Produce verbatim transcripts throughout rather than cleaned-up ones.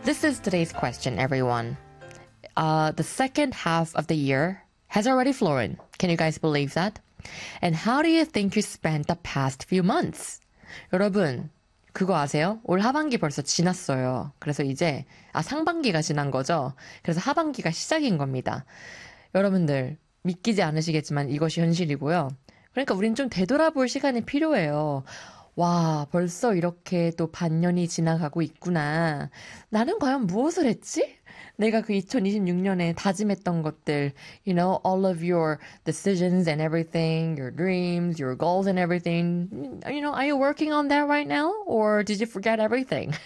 This is today's question, everyone. Uh, the second half of the year has already flown. Can you guys believe that? And how do you think you spent the past few months? 여러분, 그거 아세요? 올 하반기 벌써 지났어요. 그래서 이제, 아, 상반기가 지난 거죠? 그래서 하반기가 시작인 겁니다. 여러분들, 믿기지 않으시겠지만 이것이 현실이고요. 그러니까 우린 좀 되돌아볼 시간이 필요해요. 와, 벌써 이렇게 또 반년이 지나가고 있구나. 나는 과연 무엇을 했지? 내가 그 이천이십육 년에 다짐했던 것들, you know, all of your decisions and everything, your dreams, your goals and everything, you know, are you working on that right now? Or did you forget everything?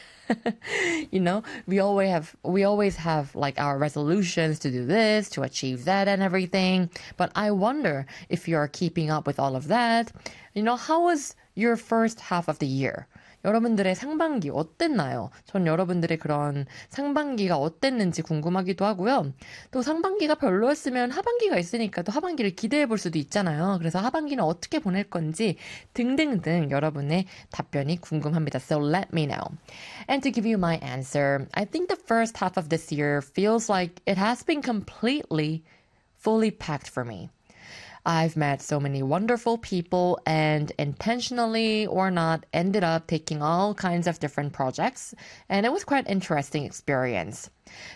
You know, we always have, we always have like our resolutions to do this, to achieve that and everything. But I wonder if you are keeping up with all of that. You know, how was your first half of the year? 여러분들의 상반기 어땠나요? 전 여러분들의 그런 상반기가 어땠는지 궁금하기도 하고요. 또 상반기가 별로였으면 하반기가 있으니까 또 하반기를 기대해 볼 수도 있잖아요. 그래서 하반기는 어떻게 보낼 건지 등등등 여러분의 답변이 궁금합니다. So let me know. And to give you my answer, I think the first half of this year feels like it has been completely, fully packed for me. I've met so many wonderful people and intentionally or not ended up taking all kinds of different projects. And it was quite an interesting experience.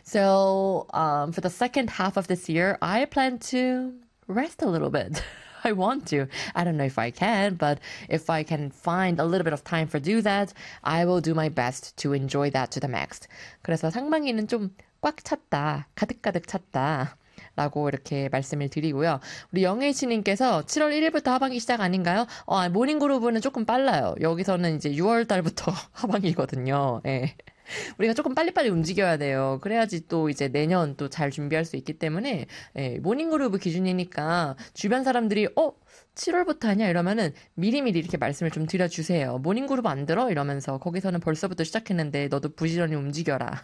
So um, for the second half of this year, I plan to rest a little bit. I want to. I don't know if I can, but if I can find a little bit of time for do that, I will do my best to enjoy that to the max. 그래서 상반기는 좀 꽉 찼다, 가득가득 찼다. 라고 이렇게 말씀을 드리고요. 우리 영애씨님께서 칠월 일일부터 하반기 시작 아닌가요? 어, 모닝그루브는 조금 빨라요. 여기서는 이제 유월 달부터 하반기거든요. 예. 우리가 조금 빨리빨리 움직여야 돼요. 그래야지 또 이제 내년 또 잘 준비할 수 있기 때문에 예, 모닝그루브 기준이니까 주변 사람들이 어? 칠월부터 하냐? 이러면은 미리미리 이렇게 말씀을 좀 드려주세요. 모닝그루브 안 들어? 이러면서 거기서는 벌써부터 시작했는데 너도 부지런히 움직여라.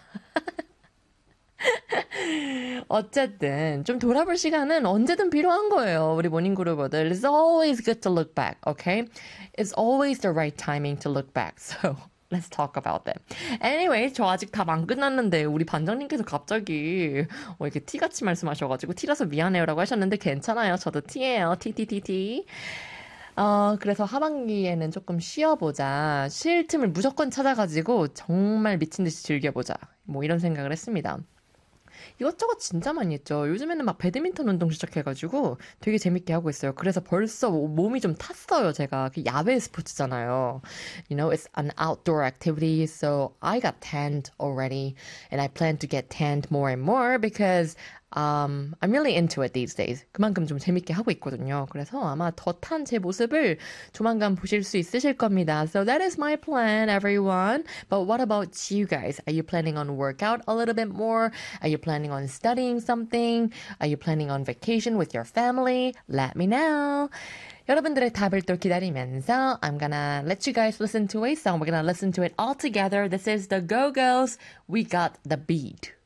어쨌든 좀 돌아볼 시간은 언제든 필요한 거예요. 우리 모닝그루버들. It's always good to look back, okay? It's always the right timing to look back. So let's talk about that. Anyway, 저 아직 답 안 끝났는데 우리 반장님께서 갑자기 어, 이렇게 티같이 말씀하셔가지고 티라서 미안해요라고 하셨는데 괜찮아요. 저도 티예요. 티티티티. 어, 그래서 하반기에는 조금 쉬어보자. 쉴 틈을 무조건 찾아가지고 정말 미친 듯이 즐겨보자. 뭐 이런 생각을 했습니다. 이것저것 진짜 많이 했죠. 요즘에는 막 배드민턴 운동 시작해가지고 되게 재밌게 하고 있어요. 그래서 벌써 몸이 좀 탔어요, 제가. 그 야외 스포츠잖아요. You know, it's an outdoor activity, so I got tanned already, and I plan to get tanned more and more because Um, I'm really into it these days. 그만큼 좀 재밌게 하고 있거든요. 그래서 아마 더 탄 제 모습을 조만간 보실 수 있으실 겁니다. So that is my plan, everyone. But what about you guys? Are you planning on workout a little bit more? Are you planning on studying something? Are you planning on vacation with your family? Let me know. 여러분들의 답을 또 기다리면서 I'm gonna let you guys listen to a song. We're gonna listen to it all together. This is the Go-Go's We Got the Beat.